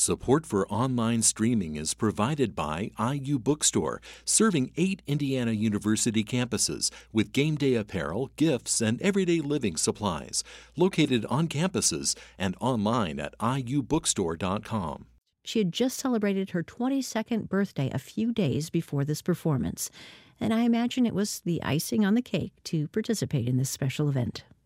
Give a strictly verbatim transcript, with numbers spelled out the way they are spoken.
Support for online streaming is provided by I U Bookstore, serving eight Indiana University campuses with game day apparel, gifts, and everyday living supplies. Located on campuses and online at I U bookstore dot com. She had just celebrated her twenty-second birthday a few days before this performance, and I imagine it was the icing on the cake to participate in this special event.